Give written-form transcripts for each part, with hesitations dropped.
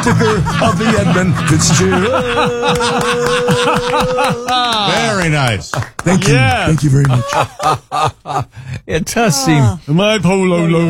sticker of the Edmund Fitzgerald. Very nice. Thank you. Yeah. Thank you very much. It does seem. My polo logo.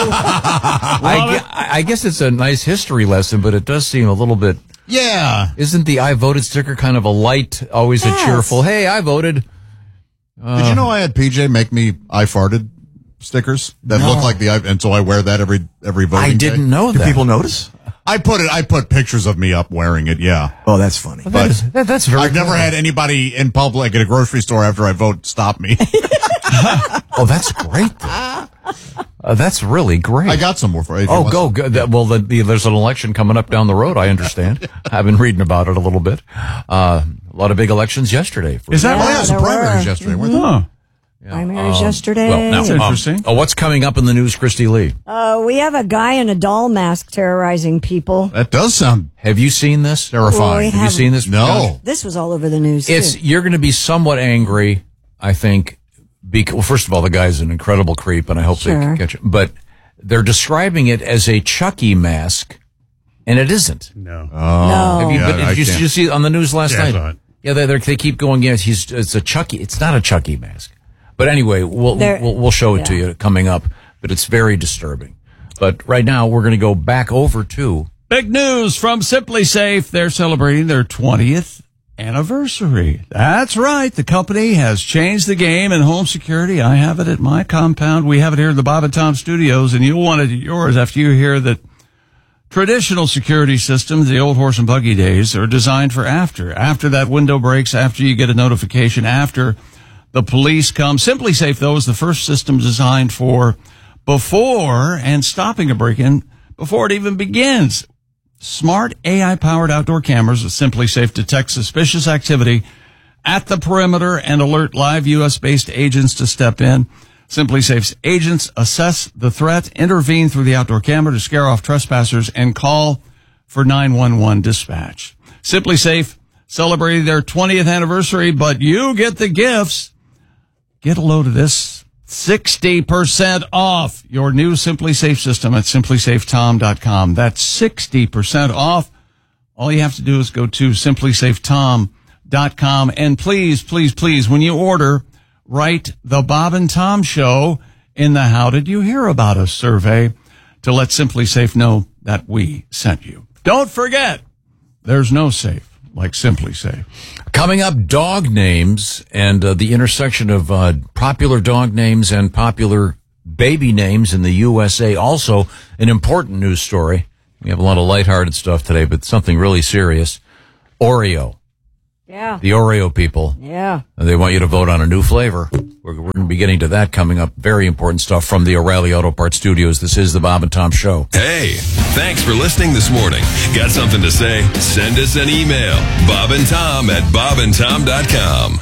I guess it's a nice history lesson, but it does seem a little bit. Yeah. Isn't the I voted sticker kind of a light, always a cheerful, hey, I voted? Did you know I had PJ make me I farted stickers that look like the I, and so I wear that every voting I didn't day? know Do that. people notice? I put pictures of me up wearing it, yeah. Oh, that's funny. That's very I've never had anybody in public at a grocery store after I vote stop me. Oh, that's great. That's really great. I got some more for you. Oh, go. Well, there's an election coming up down the road, I understand. I've been reading about it a little bit. A lot of big elections yesterday. Is that Oh, yeah, right? some there primaries were. yesterday, weren't there? Oh. Primaries yesterday. Well, now, That's interesting. what's coming up in the news, Christy Lee? We have a guy in a doll mask terrorizing people. That does sound Have you seen this? terrifying. Have you seen this? No. This was all over the news, too. You're going to be somewhat angry, I think. Well, first of all, the guy's an incredible creep, and I hope they Sure. can catch him. But they're describing it as a Chucky mask, and it isn't. No. No. Did you see it on the news last Yeah, I night? saw it. Yeah, they keep going. Yes, it's a Chucky. It's not a Chucky mask. But anyway, we'll show it to you coming up. But it's very disturbing. But right now, we're going to go back over to Big news from Simply Safe. They're celebrating their 20th anniversary. That's right. The company has changed the game in home security. I have it at my compound. We have it here in the Bob and Tom studios, and you'll want it at yours after you hear that traditional security systems, the old horse and buggy days, are designed for after that window breaks, after you get a notification, after the police come. Simply Safe, though, is the first system designed for before and stopping a break-in before it even begins. Smart AI-powered outdoor cameras with Simply Safe detect suspicious activity at the perimeter and alert live U.S.-based agents to step in. Simply Safe's agents assess the threat, intervene through the outdoor camera to scare off trespassers, and call for 911 dispatch. Simply Safe celebrating their 20th anniversary, but you get the gifts. Get a load of this. 60% off your new Simply Safe system at simplysafetom.com. That's 60% off. All you have to do is go to simplysafetom.com. And please, please, please, when you order, write the Bob and Tom Show in the How Did You Hear About Us survey to let Simply Safe know that we sent you. Don't forget, there's no safe like Simply Safe. coming up, dog names and the intersection of popular dog names and popular baby names in the USA. Also, an important news story. We have a lot of lighthearted stuff today, but something really serious. Oreo. Yeah. The Oreo people. Yeah. They want you to vote on a new flavor. We're going to be getting to that coming up. Very important stuff from the O'Reilly Auto Parts Studios. This is the Bob and Tom Show. Hey, thanks for listening this morning. Got something to say? Send us an email. bobandtom@bobandtom.com.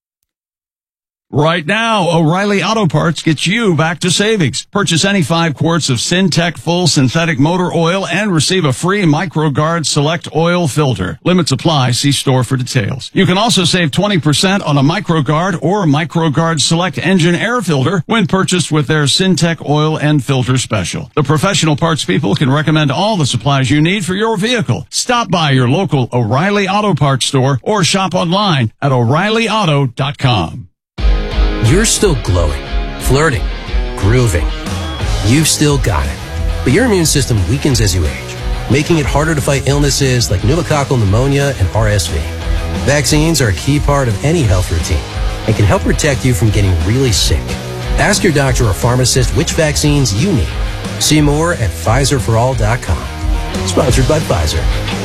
Right now, O'Reilly Auto Parts gets you back to savings. Purchase any 5 quarts of Syntec full synthetic motor oil and receive a free MicroGuard Select oil filter. Limits apply. See store for details. You can also save 20% on a MicroGuard or MicroGuard Select engine air filter when purchased with their Syntec oil and filter special. The professional parts people can recommend all the supplies you need for your vehicle. Stop by your local O'Reilly Auto Parts store or shop online at O'ReillyAuto.com. You're still glowing, flirting, grooving. You've still got it. But your immune system weakens as you age, making it harder to fight illnesses like pneumococcal pneumonia and RSV. Vaccines are a key part of any health routine and can help protect you from getting really sick. Ask your doctor or pharmacist which vaccines you need. See more at PfizerForAll.com. Sponsored by Pfizer.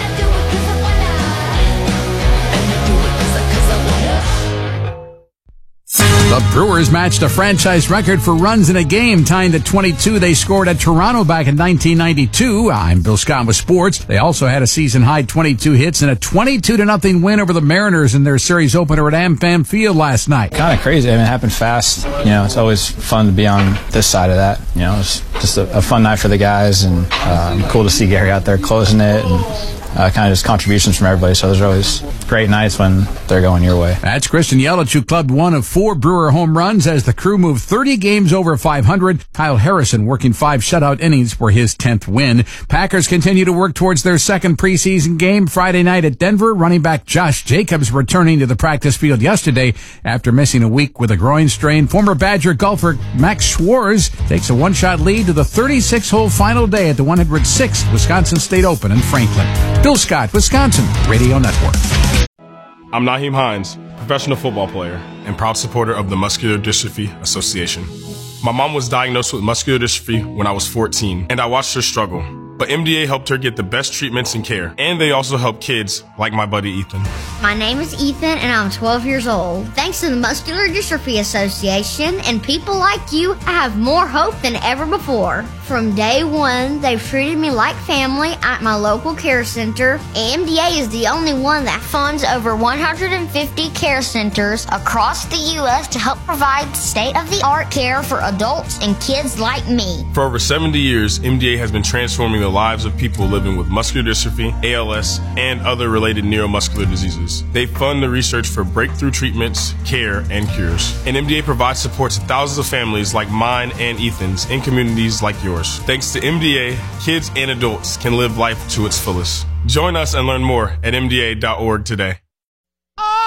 The Brewers matched a franchise record for runs in a game, tying the 22 they scored at Toronto back in 1992. I'm Bill Scott with sports. They also had a season-high 22 hits and a 22-0 win over the Mariners in their series opener at AmFam Field last night. Kind of crazy. I mean, it happened fast. You know, it's always fun to be on this side of that. You know, it's just a fun night for the guys, and cool to see Gary out there closing it. And kind of just contributions from everybody. So there's always great nights when they're going your way. That's Christian Yelich, who clubbed one of 4 Brewer home runs as the Crew moved 30 games over 500. Kyle Harrison working 5 shutout innings for his 10th win. Packers continue to work towards their second preseason game Friday night at Denver. Running back Josh Jacobs returning to the practice field yesterday after missing a week with a groin strain. Former Badger golfer Max Schwartz takes a one-shot lead to the 36-hole final day at the 106th Wisconsin State Open in Franklin. Bill Scott, Wisconsin Radio Network. I'm Naheem Hines, professional football player and proud supporter of the Muscular Dystrophy Association. My mom was diagnosed with muscular dystrophy when I was 14, and I watched her struggle. But MDA helped her get the best treatments and care, and they also help kids like my buddy Ethan. My name is Ethan, and I'm 12 years old. Thanks to the Muscular Dystrophy Association and people like you, I have more hope than ever before. From day one, they've treated me like family at my local care center. MDA is the only one that funds over 150 care centers across the U.S. to help provide state-of-the-art care for adults and kids like me. For over 70 years, MDA has been transforming the lives of people living with muscular dystrophy, ALS, and other related neuromuscular diseases. They fund the research for breakthrough treatments, care, and cures. And MDA provides support to thousands of families like mine and Ethan's in communities like yours. Thanks to MDA, kids and adults can live life to its fullest. Join us and learn more at MDA.org today.